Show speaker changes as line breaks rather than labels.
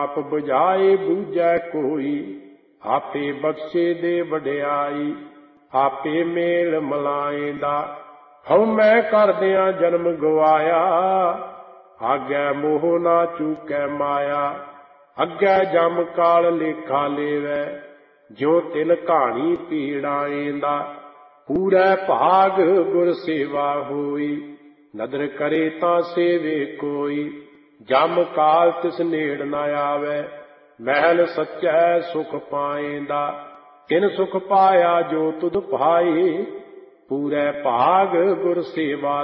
ਆਪ ਬੁਝਾਏ ਬੂਝੈ ਕੋਈ, ਆਪੇ ਬਖਸ਼ੇ ਦੇ ਵਡਿਆਈ। ਆਪੇ ਮੇਲ ਮਲਾਏਂਦਾ, ਹਉ ਮੈਂ ਕਰਦਿਆਂ ਜਨਮ ਗਵਾਇਆ। ਆਗੈ ਮੋਹ ਨਾ ਚੂਕੈ ਮਾਇਆ, ਅੱਗੇ ਜਮ ਕਾਲ ਲੇਖਾ ਲੇਵੈ। ਜੋ ਤਿਨ ਕਹਾਣੀ ਪੀੜਾਏਂਦਾ, ਪੂਰੈ ਭਾਗ ਗੁਰ ਸੇਵਾ ਹੋਈ। ਨਦਰ ਕਰੇ ਤਾਂ ਸੇਵੇ ਕੋਈ, ਜਮ ਕਾਲ ਤਿਸ ਨੇੜ ਨ ਆਵੈ। ਮਹਿਲ ਸੱਚੈ ਸੁਖ ਪਾਏਂਦਾ, ਤਿਨ ਸੁਖ ਪਾਇਆ ਜੋ ਤੁਧ ਭਾਈ। ਪੂਰੈ ਭਾਗ ਗੁਰ ਸੇਵਾ